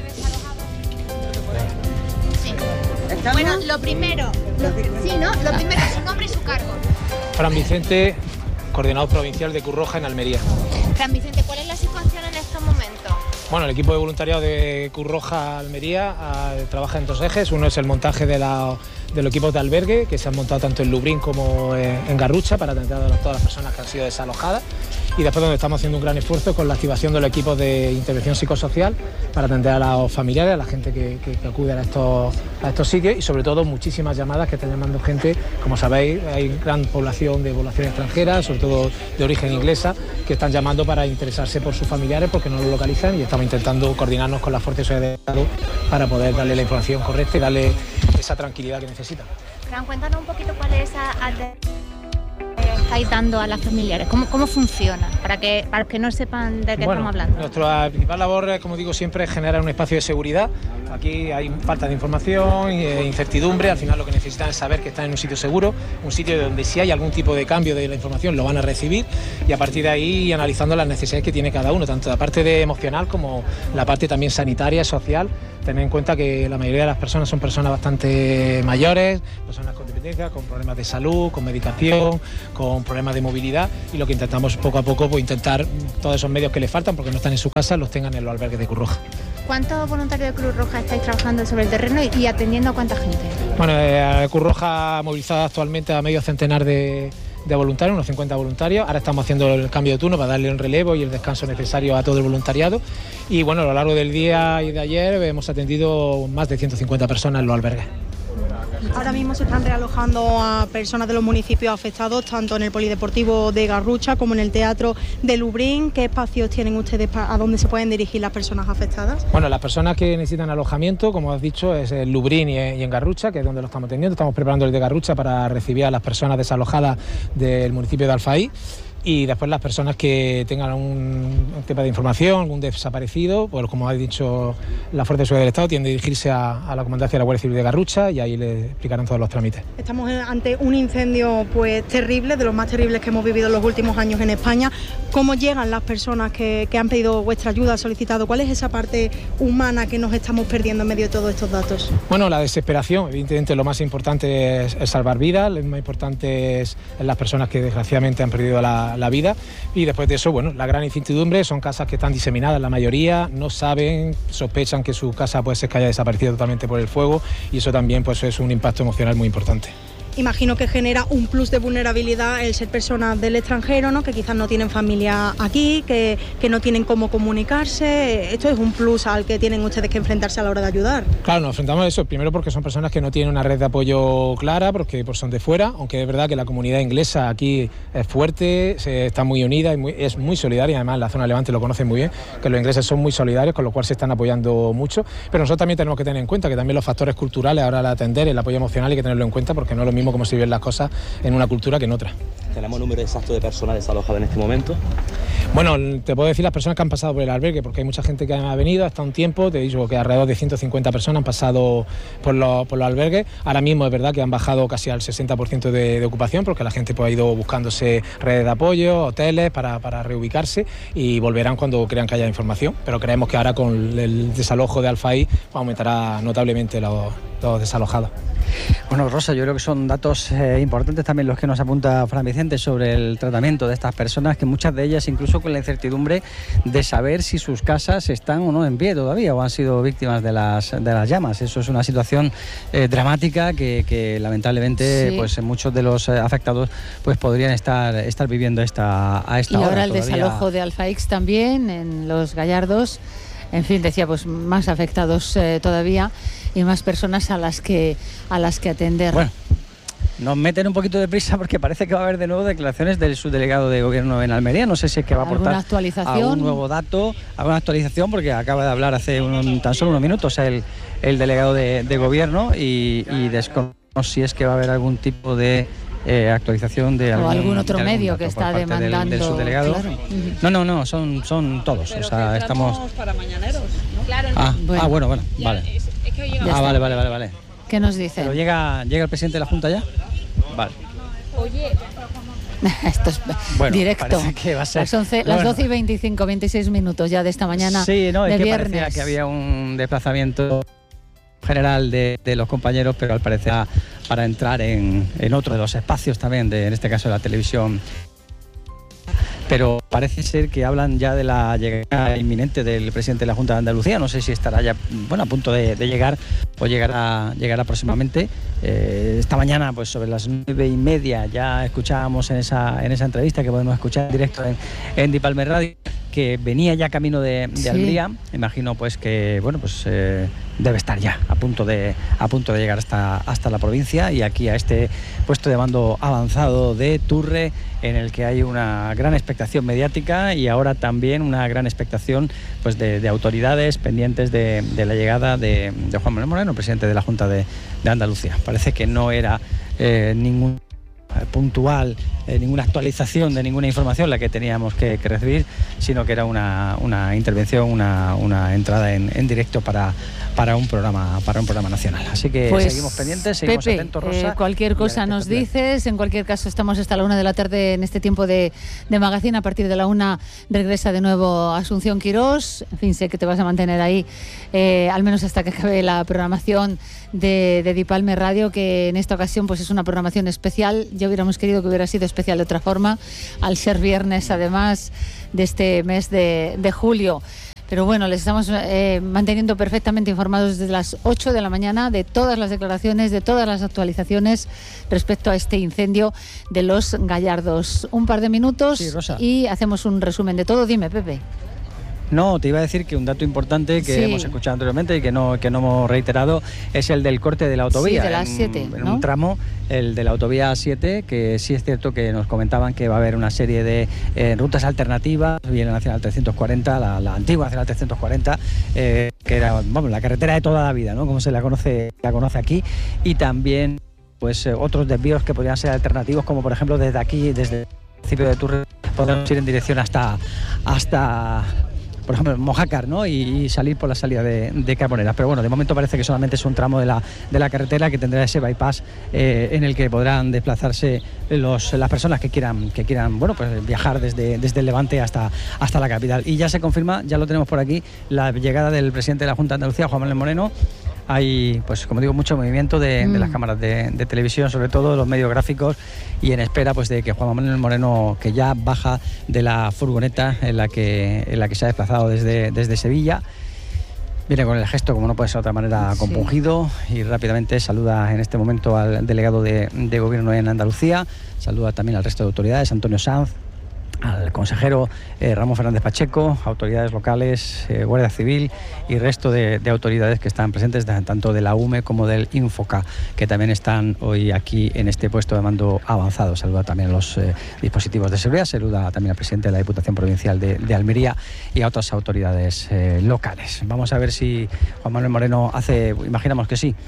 Bueno, lo primero, su nombre y su cargo. Fran Vicente, coordinador provincial de Cruz Roja en Almería. Fran Vicente, ¿cuál es la situación en estos momentos? Bueno, el equipo de voluntariado de Cruz Roja Almería trabaja en dos ejes. Uno es el montaje de los equipos de albergue, que se han montado tanto en Lubrín como en Garrucha para atender a todas las personas que han sido desalojadas. Y después donde estamos haciendo un gran esfuerzo con la activación de los equipos de intervención psicosocial para atender a los familiares, a la gente que acude a estos sitios, y sobre todo muchísimas llamadas que están llamando gente. Como sabéis, hay gran población de población extranjera, sobre todo de origen inglesa, que están llamando para interesarse por sus familiares porque no lo localizan, y estamos intentando coordinarnos con las fuerzas de seguridad para poder darle la información correcta y darle esa tranquilidad que necesitan. Fran, cuéntanos un poquito cuál es esa estáis dando a las familiares? ¿Cómo funciona? Para los que no sepan de qué estamos hablando. Nuestra principal labor, como digo siempre, es generar un espacio de seguridad. Aquí hay falta de información, incertidumbre. Al final lo que necesitan es saber que están en un sitio seguro, un sitio donde si hay algún tipo de cambio de la información lo van a recibir, y a partir de ahí analizando las necesidades que tiene cada uno, tanto la parte emocional como la parte también sanitaria, social. Tener en cuenta que la mayoría de las personas son personas bastante mayores, personas con dependencia, con problemas de salud, con medicación, con problemas de movilidad, y lo que intentamos poco a poco, pues intentar todos esos medios que les faltan porque no están en su casa, los tengan en los albergues de Cruz Roja. ¿Cuántos voluntarios de Cruz Roja estáis trabajando sobre el terreno y atendiendo a cuánta gente? Bueno, Cruz Roja ha movilizado actualmente a medio centenar de voluntarios, unos 50 voluntarios. Ahora estamos haciendo el cambio de turno para darle un relevo y el descanso necesario a todo el voluntariado. Y bueno, a lo largo del día y de ayer hemos atendido más de 150 personas en los albergues. Ahora mismo se están realojando a personas de los municipios afectados, tanto en el Polideportivo de Garrucha como en el Teatro de Lubrién. ¿Qué espacios tienen ustedes a dónde se pueden dirigir las personas afectadas? Bueno, las personas que necesitan alojamiento, como has dicho, es en Lubrién y en Garrucha, que es donde lo estamos atendiendo. Estamos preparando el de Garrucha para recibir a las personas desalojadas del municipio de Alfaí. Y después las personas que tengan algún tema de información, algún desaparecido, pues como ha dicho la Fuerza de Seguridad del Estado, tienen que dirigirse a la Comandancia de la Guardia Civil de Garrucha y ahí les explicarán todos los trámites. Estamos ante un incendio pues terrible, de los más terribles que hemos vivido en los últimos años en España. ¿Cómo llegan las personas que han pedido vuestra ayuda, solicitado? ¿Cuál es esa parte humana que nos estamos perdiendo en medio de todos estos datos? Bueno, la desesperación. Evidentemente lo más importante es salvar vidas, lo más importante es las personas que desgraciadamente han perdido la vida, y después de eso, bueno, la gran incertidumbre. Son casas que están diseminadas, la mayoría no saben, sospechan que su casa puede ser que haya desaparecido totalmente por el fuego, y eso también pues es un impacto emocional muy importante. Imagino que genera un plus de vulnerabilidad el ser personas del extranjero, ¿no? Que quizás no tienen familia aquí, que no tienen cómo comunicarse. Esto es un plus al que tienen ustedes que enfrentarse a la hora de ayudar. Claro, nos enfrentamos a eso, primero porque son personas que no tienen una red de apoyo clara, porque son de fuera, aunque es verdad que la comunidad inglesa aquí es fuerte, está muy unida y es muy solidaria. Además la zona de Levante lo conocen muy bien, que los ingleses son muy solidarios, con lo cual se están apoyando mucho, pero nosotros también tenemos que tener en cuenta que también los factores culturales, ahora al atender el apoyo emocional, hay que tenerlo en cuenta, porque no es lo mismo como se viven las cosas en una cultura que en otra. ¿Tenemos el número exacto de personas desalojadas en este momento? Bueno, te puedo decir las personas que han pasado por el albergue, porque hay mucha gente que ha venido hasta un tiempo. Te digo que alrededor de 150 personas han pasado por los albergues. Ahora mismo es verdad que han bajado casi al 60% de ocupación, porque la gente pues, ha ido buscándose redes de apoyo, hoteles para reubicarse, y volverán cuando crean que haya información. Pero creemos que ahora con el desalojo de Alfaí aumentará notablemente los desalojados. Bueno, Rosa, yo creo que son datos importantes también los que nos apunta Fran Vicente sobre el tratamiento de estas personas, que muchas de ellas incluso con la incertidumbre de saber si sus casas están o no en pie todavía o han sido víctimas de las llamas. Eso es una situación dramática que lamentablemente sí, pues muchos de los afectados pues podrían estar viviendo a esta hora. Y ahora el todavía. Desalojo de Alfaix también en Los Gallardos. En fin, decía, pues más afectados todavía y más personas a las que atender. Bueno, nos meten un poquito de prisa porque parece que va a haber de nuevo declaraciones del subdelegado de gobierno en Almería. No sé si es que va a aportar algún nuevo dato, alguna actualización, porque acaba de hablar hace tan solo unos minutos el delegado de gobierno y desconozco si es que va a haber algún tipo de actualización de algún otro medio que está demandando del subdelegado. Claro. No, son todos. Pero o sea, estamos para mañaneros, ¿no? Claro, bueno, vale. Es que hoy llega vale. ¿Qué nos dice? ¿Pero llega el presidente de la Junta ya? Vale. Oye, esto es directo. Que va a ser. Las 12 y 26 minutos ya de esta mañana. Sí, no, de es que viernes. parecía que había un desplazamiento general de los compañeros, pero al parecer para entrar en otro de los espacios también, en este caso de la televisión. Pero parece ser que hablan ya de la llegada inminente del presidente de la Junta de Andalucía. No sé si estará ya a punto de llegar o llegará próximamente. Esta mañana, pues sobre las 9:30, ya escuchábamos en esa entrevista que podemos escuchar en directo en Dipalmer Radio, que venía ya camino de Almería. Imagino pues que debe estar ya a punto de llegar hasta la provincia y aquí a este puesto de mando avanzado de Turre, en el que hay una gran expectación mediática y ahora también una gran expectación pues de autoridades pendientes de la llegada de Juan Manuel Moreno, presidente de la Junta de Andalucía. Parece que no era ningún puntual, ninguna actualización de ninguna información la que teníamos que recibir, sino que era una intervención, una entrada en directo para un programa nacional. Así que pues, seguimos pendientes, seguimos Pepe, atentos, Rosa. Cualquier cosa nos dices. En cualquier caso, estamos hasta la 1 de la tarde en este tiempo de magazine. A partir de la 1 regresa de nuevo Asunción Quirós. En fin, sé que te vas a mantener ahí, al menos hasta que acabe la programación de Dipalme Radio, que en esta ocasión pues es una programación especial. Ya hubiéramos querido que hubiera sido especial de otra forma, al ser viernes además de este mes de julio. Pero bueno, les estamos manteniendo perfectamente informados desde las 8 de la mañana de todas las declaraciones, de todas las actualizaciones respecto a este incendio de Los Gallardos. Un par de minutos, sí, Rosa, y hacemos un resumen de todo. Dime, Pepe. No, te iba a decir que un dato importante que hemos escuchado anteriormente y que no hemos reiterado es el del corte de la autovía. Sí, de la 7, en un tramo, el de la autovía 7, que sí es cierto que nos comentaban que va a haber una serie de rutas alternativas, bien la Nacional 340, la antigua Nacional 340, que era la carretera de toda la vida, ¿no? Como se la conoce aquí, y también pues otros desvíos que podrían ser alternativos, como por ejemplo desde aquí, desde el municipio de Turres, podemos ir en dirección hasta por ejemplo, Mojácar, ¿no? Y salir por la salida de Carboneras. Pero bueno, de momento parece que solamente es un tramo de la carretera que tendrá ese bypass en el que podrán desplazarse las personas que quieran pues viajar desde el Levante hasta la capital. Y ya se confirma, ya lo tenemos por aquí, la llegada del presidente de la Junta de Andalucía, Juan Manuel Moreno. Hay, pues como digo, mucho movimiento de las cámaras de televisión, sobre todo de los medios gráficos, y en espera pues de que Juan Manuel Moreno, que ya baja de la furgoneta en la que se ha desplazado desde Sevilla, viene con el gesto, como no puede ser de otra manera, compungido, y rápidamente saluda en este momento al delegado de Gobierno en Andalucía, saluda también al resto de autoridades, Antonio Sanz, al consejero Ramón Fernández Pacheco, autoridades locales, Guardia Civil y resto de autoridades que están presentes, tanto de la UME como del Infoca, que también están hoy aquí en este puesto de mando avanzado. Saluda también a los dispositivos de seguridad, saluda también al presidente de la Diputación Provincial de Almería y a otras autoridades locales. Vamos a ver si Juan Manuel Moreno imaginamos que sí,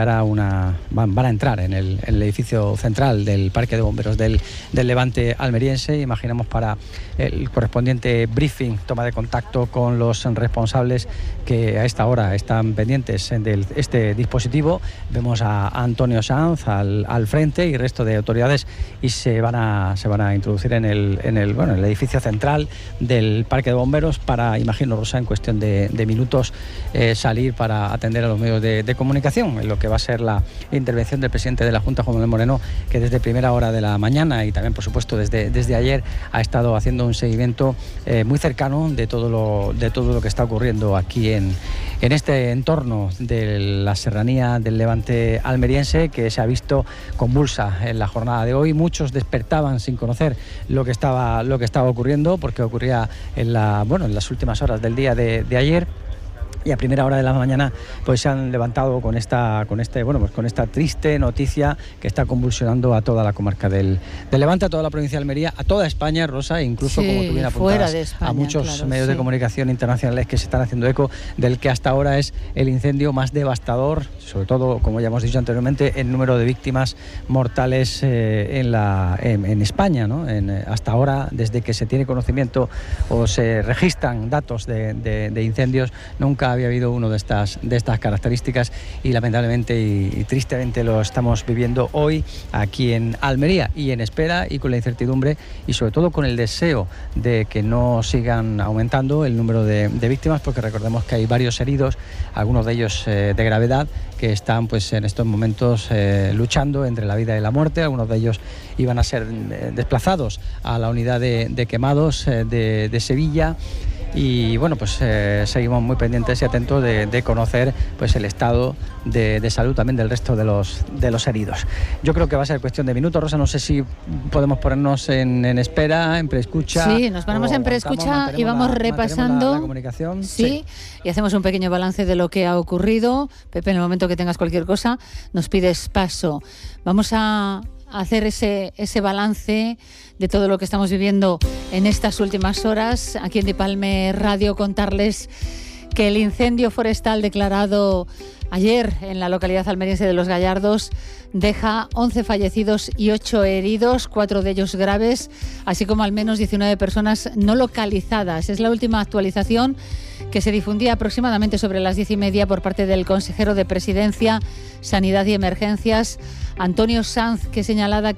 van a entrar en el edificio central del Parque de Bomberos del Levante almeriense. Imaginamos para el correspondiente briefing, toma de contacto con los responsables que a esta hora están pendientes de este dispositivo. Vemos a Antonio Sanz al frente y resto de autoridades, y se van a introducir en el edificio central del Parque de Bomberos para, imagino, Rosa, en cuestión de minutos salir para atender a los medios de comunicación, en lo que va a ser la intervención del presidente de la Junta, Juan Manuel Moreno, que desde primera hora de la mañana y también, por supuesto, desde ayer ha estado haciendo un seguimiento muy cercano de todo lo que está ocurriendo aquí en este entorno de la serranía del Levante almeriense, que se ha visto convulsa en la jornada de hoy. Muchos despertaban sin conocer lo que estaba ocurriendo, porque ocurría en las últimas horas del día de ayer. Y a primera hora de la mañana pues se han levantado con esta triste noticia que está convulsionando a toda la comarca del Levante, a toda la provincia de Almería, a toda España, Rosa, e incluso, como tú bien apuntabas, España, a muchos medios de comunicación internacionales que se están haciendo eco del que hasta ahora es el incendio más devastador, sobre todo, como ya hemos dicho anteriormente, el número de víctimas mortales en España, ¿no? Hasta ahora, desde que se tiene conocimiento o se registran datos de incendios, nunca había habido uno de estas características, y lamentablemente y tristemente lo estamos viviendo hoy aquí en Almería, y en espera y con la incertidumbre y sobre todo con el deseo de que no sigan aumentando el número de víctimas, porque recordemos que hay varios heridos, algunos de ellos de gravedad, que están pues en estos momentos luchando entre la vida y la muerte. Algunos de ellos iban a ser desplazados a la unidad de quemados de Sevilla. Y bueno, pues seguimos muy pendientes y atentos de conocer pues el estado de salud también del resto de los heridos. Yo creo que va a ser cuestión de minutos, Rosa. No sé si podemos ponernos en espera, en preescucha. Sí, nos ponemos en preescucha y vamos repasando la comunicación. Sí, y hacemos un pequeño balance de lo que ha ocurrido. Pepe, en el momento que tengas cualquier cosa, nos pides paso. Vamos a hacer ese balance de todo lo que estamos viviendo en estas últimas horas aquí en Dipalme Radio, contarles Que el incendio forestal declarado ayer en la localidad almeriense de Los Gallardos deja 11 fallecidos y 8 heridos, 4 de ellos graves, así como al menos 19 personas no localizadas. Es la última actualización que se difundía aproximadamente sobre las 10:30 por parte del consejero de Presidencia, Sanidad y Emergencias, Antonio Sanz, que señalaba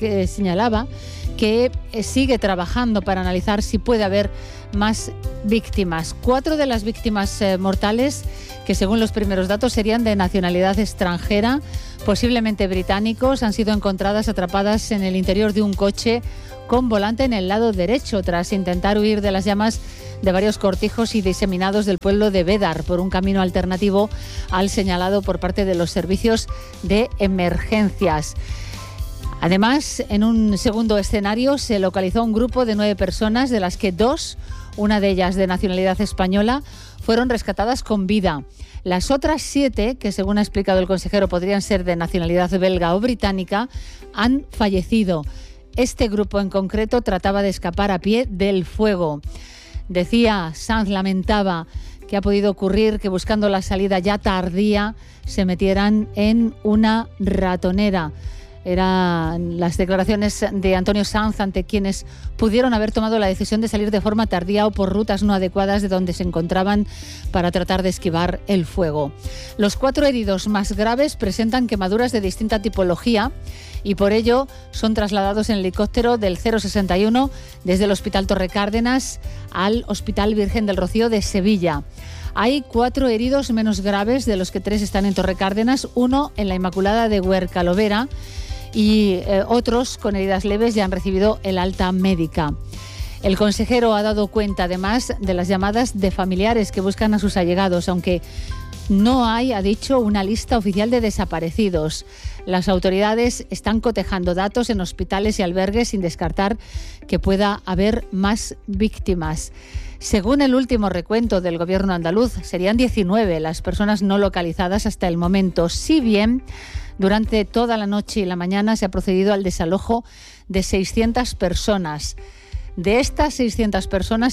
que sigue trabajando para analizar si puede haber más víctimas. 4 de las víctimas mortales, que según los primeros datos serían de nacionalidad extranjera, posiblemente británicos, han sido encontradas atrapadas en el interior de un coche con volante en el lado derecho, tras intentar huir de las llamas de varios cortijos y diseminados del pueblo de Bédar por un camino alternativo al señalado por parte de los servicios de emergencias. Además, en un segundo escenario se localizó un grupo de 9 personas, de las que 2, una de ellas de nacionalidad española, fueron rescatadas con vida. Las otras 7, que según ha explicado el consejero podrían ser de nacionalidad belga o británica, han fallecido. Este grupo en concreto trataba de escapar a pie del fuego. Decía, Sanz lamentaba que ha podido ocurrir que buscando la salida ya tardía se metieran en una ratonera. Eran las declaraciones de Antonio Sanz ante quienes pudieron haber tomado la decisión de salir de forma tardía o por rutas no adecuadas de donde se encontraban para tratar de esquivar el fuego. Los 4 heridos más graves presentan quemaduras de distinta tipología y por ello son trasladados en helicóptero del 061 desde el Hospital Torre Cárdenas al Hospital Virgen del Rocío de Sevilla. Hay 4 heridos menos graves, de los que 3 están en Torre Cárdenas, 1 en la Inmaculada de Huercalovera y otros con heridas leves ya han recibido el alta médica. El consejero ha dado cuenta además de las llamadas de familiares que buscan a sus allegados, aunque no hay, ha dicho, una lista oficial de desaparecidos. Las autoridades están cotejando datos en hospitales y albergues sin descartar que pueda haber más víctimas. Según el último recuento del gobierno andaluz, serían 19 las personas no localizadas hasta el momento, si bien durante toda la noche y la mañana se ha procedido al desalojo de 600 personas. De estas 600 personas,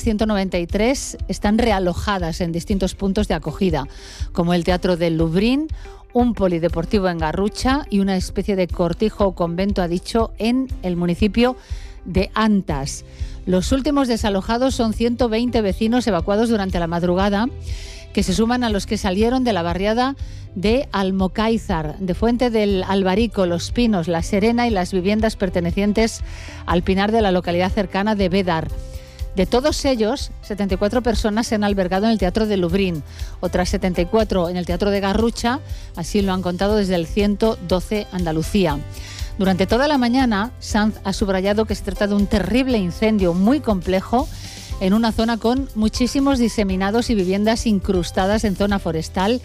193 están realojadas en distintos puntos de acogida, como el Teatro del Lubrín, un polideportivo en Garrucha y una especie de cortijo o convento, ha dicho, en el municipio de Antas. Los últimos desalojados son 120 vecinos evacuados durante la madrugada, que se suman a los que salieron de la barriada de Almocáizar, de Fuente del Albarico, Los Pinos, La Serena y las viviendas pertenecientes al Pinar de la localidad cercana de Bédar. De todos ellos, 74 personas se han albergado en el Teatro de Lubrín, otras 74 en el Teatro de Garrucha, así lo han contado desde el 112 Andalucía. Durante toda la mañana, Sanz ha subrayado que se trata de un terrible incendio muy complejo en una zona con muchísimos diseminados y viviendas incrustadas en zona forestal,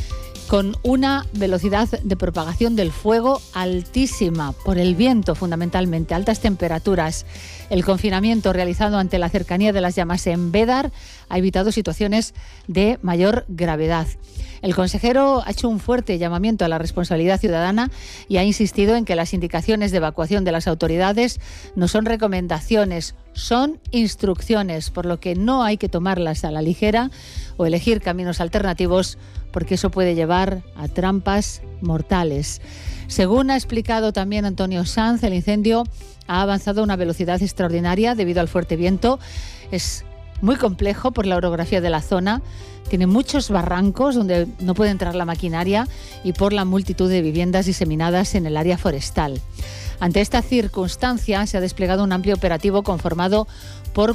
con una velocidad de propagación del fuego altísima, por el viento fundamentalmente, altas temperaturas. El confinamiento realizado ante la cercanía de las llamas en Bédar ha evitado situaciones de mayor gravedad. El consejero ha hecho un fuerte llamamiento a la responsabilidad ciudadana y ha insistido en que las indicaciones de evacuación de las autoridades no son recomendaciones, son instrucciones, por lo que no hay que tomarlas a la ligera o elegir caminos alternativos, porque eso puede llevar a trampas mortales. Según ha explicado también Antonio Sanz, el incendio ha avanzado a una velocidad extraordinaria debido al fuerte viento. Es muy complejo por la orografía de la zona, tiene muchos barrancos donde no puede entrar la maquinaria y por la multitud de viviendas diseminadas en el área forestal. Ante esta circunstancia se ha desplegado un amplio operativo conformado por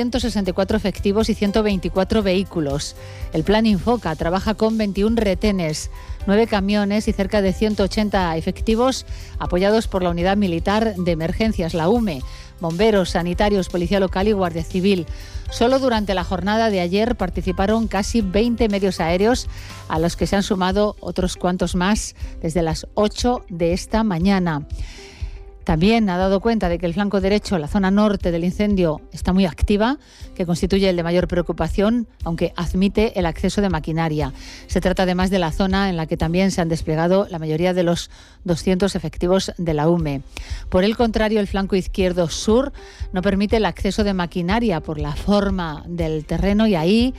464 efectivos y 124 vehículos. El Plan Infoca trabaja con 21 retenes, 9 camiones y cerca de 180 efectivos apoyados por la Unidad Militar de Emergencias, la UME, bomberos, sanitarios, policía local y guardia civil. Solo durante la jornada de ayer participaron casi 20 medios aéreos, a los que se han sumado otros cuantos más desde las 8 de esta mañana. También ha dado cuenta de que el flanco derecho, la zona norte del incendio, está muy activa, que constituye el de mayor preocupación, aunque admite el acceso de maquinaria. Se trata además de la zona en la que también se han desplegado la mayoría de los 200 efectivos de la UME. Por el contrario, el flanco izquierdo sur no permite el acceso de maquinaria por la forma del terreno y ahí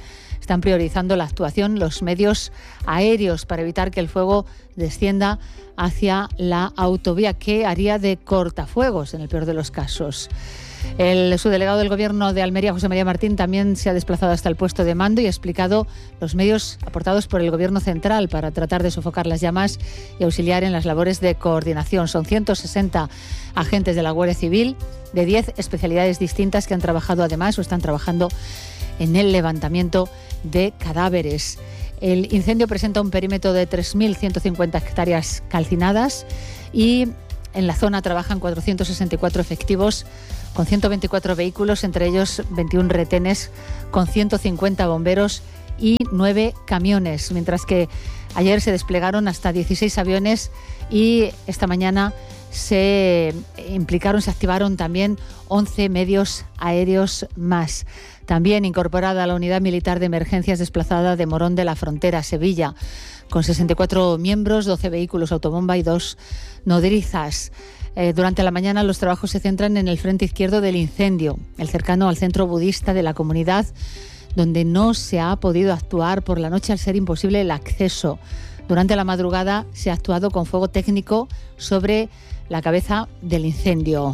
están priorizando la actuación, los medios aéreos para evitar que el fuego descienda hacia la autovía, que haría de cortafuegos en el peor de los casos. El subdelegado del Gobierno de Almería, José María Martín, también se ha desplazado hasta el puesto de mando y ha explicado los medios aportados por el Gobierno central para tratar de sofocar las llamas y auxiliar en las labores de coordinación. Son 160 agentes de la Guardia Civil de 10 especialidades distintas que han trabajado además o están trabajando en el levantamiento de cadáveres. El incendio presenta un perímetro de 3.150 hectáreas calcinadas y en la zona trabajan 464 efectivos con 124 vehículos, entre ellos 21 retenes, con 150 bomberos y 9 camiones, mientras que ayer se desplegaron hasta 16 aviones y esta mañana se activaron también 11 medios aéreos más. También incorporada a la unidad militar de emergencias desplazada de Morón de la Frontera, Sevilla, con 64 miembros, 12 vehículos autobomba y 2 nodrizas. Durante la mañana los trabajos se centran en el frente izquierdo del incendio, el cercano al centro budista de la comunidad, donde no se ha podido actuar por la noche al ser imposible el acceso. Durante la madrugada se ha actuado con fuego técnico sobre la cabeza del incendio.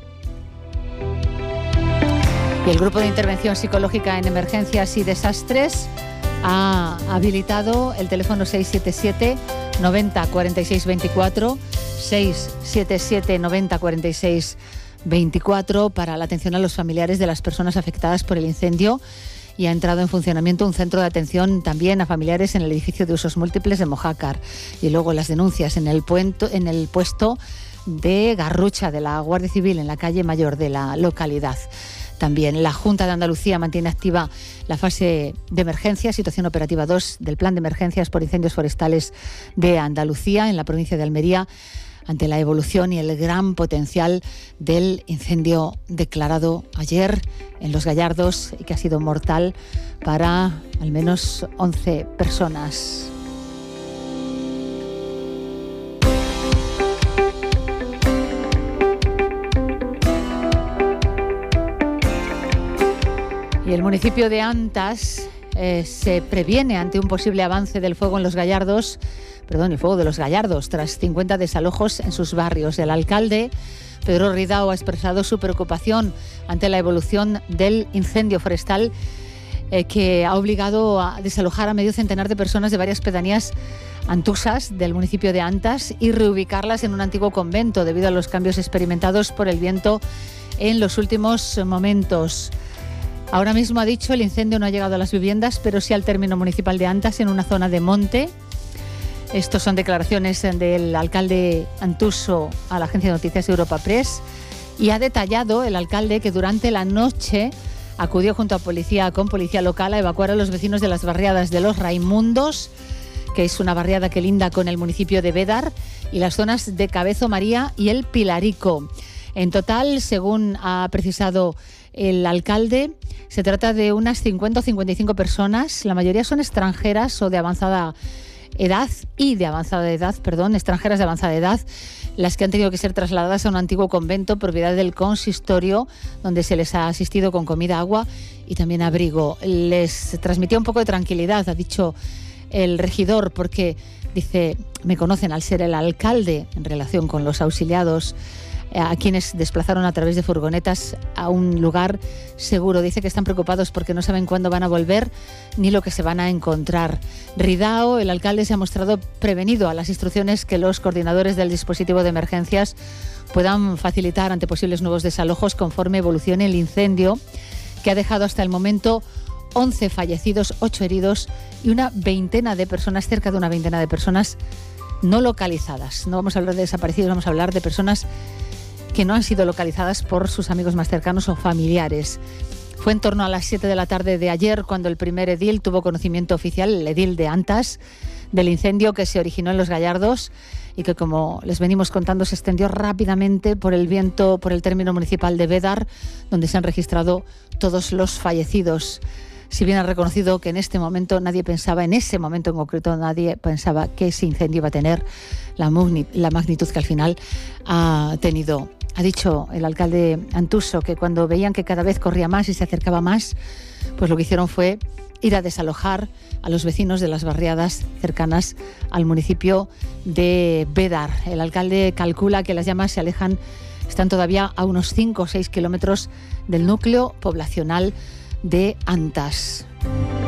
Y el Grupo de Intervención Psicológica en Emergencias y Desastres ha habilitado el teléfono 677 90 46 24, 677 90 46 24 para la atención a los familiares de las personas afectadas por el incendio, y ha entrado en funcionamiento un centro de atención también a familiares en el edificio de usos múltiples de Mojácar. Y luego las denuncias en el puesto de Garrucha de la Guardia Civil en la calle Mayor de la localidad. También la Junta de Andalucía mantiene activa la fase de emergencia, situación operativa 2 del Plan de Emergencias por Incendios Forestales de Andalucía en la provincia de Almería, ante la evolución y el gran potencial del incendio declarado ayer en Los Gallardos y que ha sido mortal para al menos 11 personas. Y el municipio de Antas se previene ante un posible avance del fuego en el fuego de Los Gallardos, tras 50 desalojos en sus barrios. El alcalde, Pedro Ridao, ha expresado su preocupación ante la evolución del incendio forestal que ha obligado a desalojar a medio centenar de personas de varias pedanías antusas del municipio de Antas y reubicarlas en un antiguo convento debido a los cambios experimentados por el viento en los últimos momentos. Ahora mismo, ha dicho, el incendio no ha llegado a las viviendas, pero sí al término municipal de Antas, en una zona de monte. Estas son declaraciones del alcalde antuso a la agencia de noticias Europa Press, y ha detallado el alcalde que durante la noche acudió junto con policía local a evacuar a los vecinos de las barriadas de Los Raimundos, que es una barriada que linda con el municipio de Bédar, y las zonas de Cabezo María y el Pilarico. En total, según ha precisado el alcalde, se trata de unas 50 o 55 personas, la mayoría son extranjeras o de avanzada edad extranjeras de avanzada edad, las que han tenido que ser trasladadas a un antiguo convento propiedad del consistorio, donde se les ha asistido con comida, agua y también abrigo. Les transmitía un poco de tranquilidad, ha dicho el regidor, porque dice, me conocen al ser el alcalde en relación con los auxiliados a quienes desplazaron a través de furgonetas a un lugar seguro. Dice que están preocupados porque no saben cuándo van a volver ni lo que se van a encontrar. Ridao, el alcalde, se ha mostrado prevenido a las instrucciones que los coordinadores del dispositivo de emergencias puedan facilitar ante posibles nuevos desalojos conforme evolucione el incendio, que ha dejado hasta el momento 11 fallecidos, 8 heridos y cerca de una veintena de personas no localizadas. No vamos a hablar de desaparecidos, vamos a hablar de personas que no han sido localizadas por sus amigos más cercanos o familiares. Fue en torno a las 7 de la tarde de ayer cuando el primer edil tuvo conocimiento oficial, el edil de Antas, del incendio que se originó en Los Gallardos y que, como les venimos contando, se extendió rápidamente por el viento por el término municipal de Bédar, donde se han registrado todos los fallecidos. Si bien ha reconocido que en ese momento en concreto nadie pensaba que ese incendio iba a tener la magnitud que al final ha tenido Ha dicho el alcalde Antuso que cuando veían que cada vez corría más y se acercaba más, pues lo que hicieron fue ir a desalojar a los vecinos de las barriadas cercanas al municipio de Bédar. El alcalde calcula que las llamas se alejan, están todavía a unos 5 o 6 kilómetros del núcleo poblacional de Antas.